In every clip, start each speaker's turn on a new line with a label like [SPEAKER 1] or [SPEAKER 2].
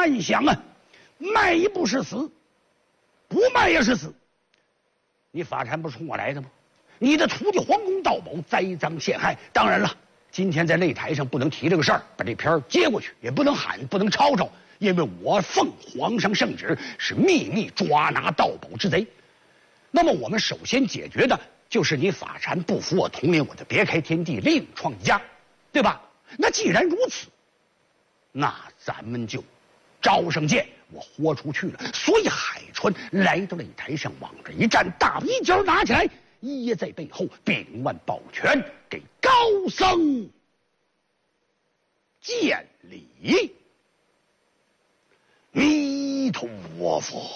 [SPEAKER 1] 暗想啊，迈一步是死，不迈也是死。你法禅不是冲我来的吗？你的徒弟黄公盗宝栽赃陷害，当然了，今天在擂台上不能提这个事儿，把这片接过去，也不能喊，不能吵吵，因为我奉皇上圣旨，是秘密抓拿盗宝之贼。那么我们首先解决的就是你法禅不服我统领，我就别开天地，另创一家，对吧？那既然如此，那咱们就招上剑，我豁出去了。所以海川来到擂台上，往这一站，大衣角拿起来，掖在背后，柄腕抱拳，给高僧见礼。弥陀佛。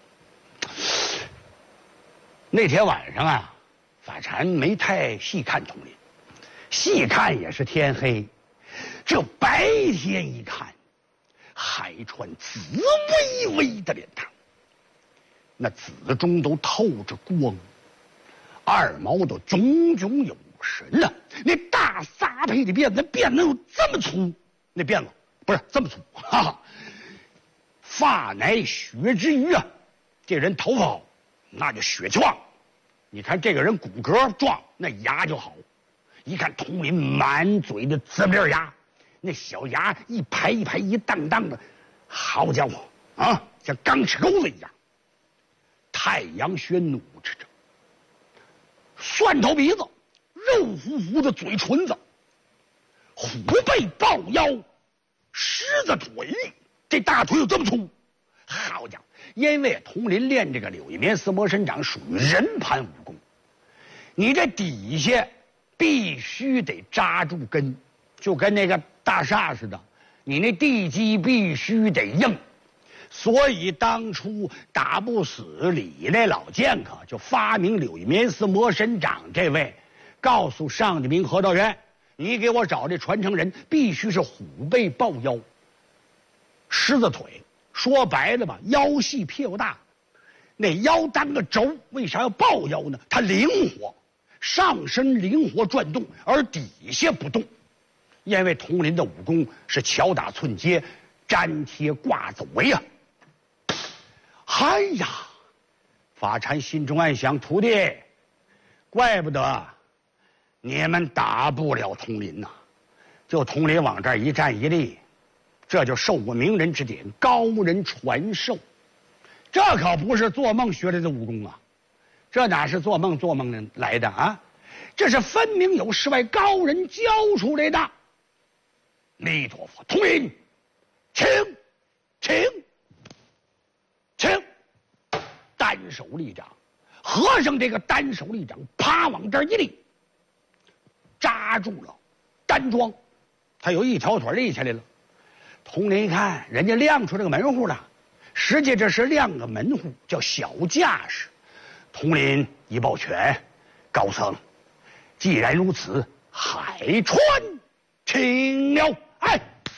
[SPEAKER 1] 那天晚上啊，法禅没太细看统领，细看也是天黑。这白天一看，海川紫微微的脸庞，那紫中都透着光，二毛都炯炯有神呐、那大撒配的辫子，辫子有这么粗，那辫子不是这么粗，哈哈，发乃血之余啊，这人头发好，那就血气旺。你看这个人骨骼壮，那牙就好。一看统领满嘴的紫面牙，那小牙一排一排一荡荡的，好家伙啊，像钢齿钩子一样。太阳穴努着，蒜头鼻子，肉乎乎的嘴唇子，虎背抱腰，狮子腿，这大腿有这么粗。好家伙，因为统领练这个柳叶棉丝魔神掌属于人盘武功，你这底下必须得扎住根，就跟那个大厦似的，你那地基必须得硬。所以当初打不死李那老剑客，就发明柳叶棉丝魔神掌这位，告诉上帝明河道元，你给我找这传承人，必须是虎背抱腰，狮子腿。说白了吧，腰细屁股大，那腰当个轴，为啥要抱腰呢？它灵活，上身灵活转动，而底下不动。因为统领的武功是敲打寸接，粘贴挂走为啊。哎呀，法禅心中暗想，徒弟，怪不得你们打不了统领呐、就统领往这儿一站一立，这就受过名人指点，高人传授，这可不是做梦学来的武功啊！这哪是做梦来的啊？这是分明有世外高人教出来的。弥陀佛，统领，请，单手立掌，和尚这个单手立掌，啪往这儿一立，扎住了单桩，他有一条腿立起来了。统领一看，人家亮出这个门户了，实际这是亮个门户，叫小架势。统领一抱拳，高僧，既然如此，海川请了。哎，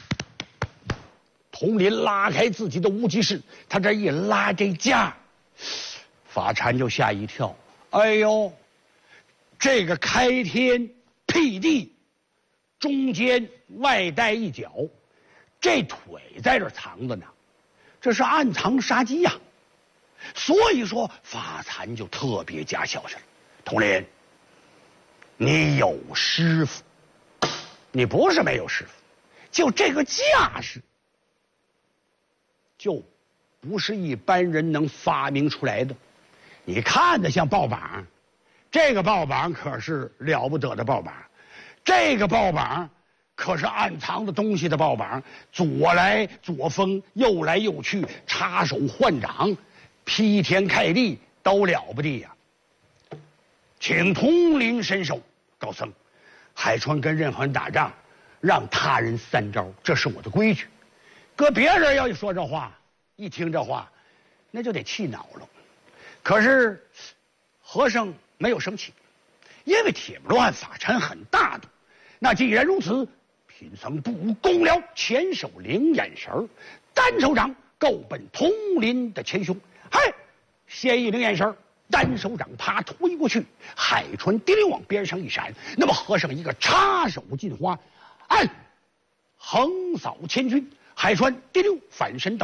[SPEAKER 1] 统领拉开自己的无极式，他这一拉这架，法禅就吓一跳。哎呦，这个开天辟地，中间外带一脚。这腿在这藏着呢，这是暗藏杀机呀、所以说法禅就特别加小声，统领，你有师傅，你不是没有师傅，就这个架势，就不是一般人能发明出来的。你看着像抱膀，这个抱膀可是了不得的抱膀，这个抱膀可是暗藏的东西的抱膀，左来左锋，右来右去，插手换掌，劈天盖地，都了不得呀！请统领伸手。高僧，海川跟任何人打仗，让他人三招，这是我的规矩。搁别人要一说这话，一听这话，那就得气恼了。可是和尚没有生气，因为铁木乱法禅很大度。那既然如此，贫僧不恭了，前手领眼神，单手掌够奔统领的前胸。嗨，先一领眼神，单手掌啪推过去，海川滴溜往边上一闪，那么和尚一个插手进花，横扫千军，海川滴溜反身到